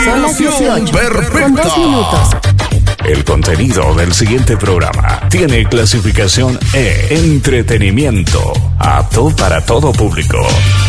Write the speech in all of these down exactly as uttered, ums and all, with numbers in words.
Generación Perfecta. Con dos minutos. El contenido del siguiente programa tiene clasificación E, entretenimiento, apto para todo público.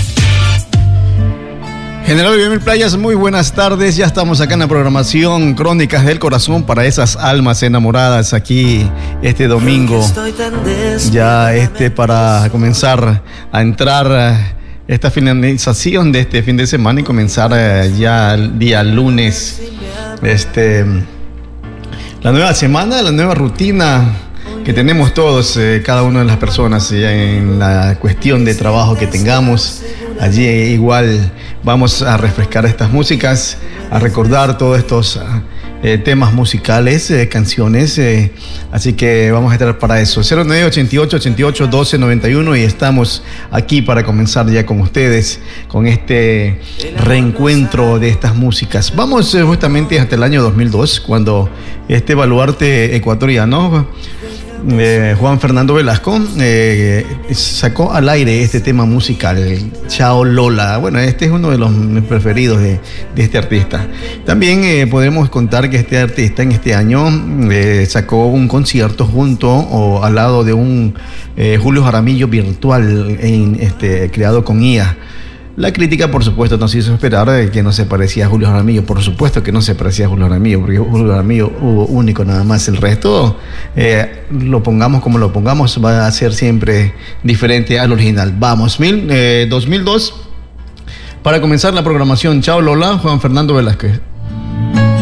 General Villamil Playas, muy buenas tardes. Ya estamos acá en la programación Crónicas del Corazón para esas almas enamoradas aquí este domingo. Ya este para comenzar a entrar esta finalización de este fin de semana y comenzar ya el día lunes este la nueva semana, la nueva rutina que tenemos todos, eh, cada una de las personas eh, en la cuestión de trabajo que tengamos. Allí eh, igual vamos a refrescar estas músicas, a recordar todos estos eh, temas musicales, eh, canciones, eh, así que vamos a estar para eso. cero nueve ochenta y ocho ochenta y ocho doce noventa y uno y estamos aquí para comenzar ya con ustedes con este reencuentro de estas músicas. Vamos eh, justamente hasta el año dos mil dos, cuando este baluarte ecuatoriano, Eh, Juan Fernando Velasco, eh, sacó al aire este tema musical, Chao Lola. Bueno, este es uno de los preferidos de, de este artista. También eh, podemos contar que este artista en este año eh, sacó un concierto junto o al lado de un eh, Julio Jaramillo virtual en, este, creado con I A. La crítica, por supuesto, nos hizo esperar de que no se parecía a Julio Jaramillo. Por supuesto que no se parecía a Julio Jaramillo, porque Julio Jaramillo hubo único nada más. El resto, eh, lo pongamos como lo pongamos, va a ser siempre diferente al original. Vamos, mil, eh, dos mil dos, para comenzar la programación. Chao Lola, Juan Fernando Velázquez.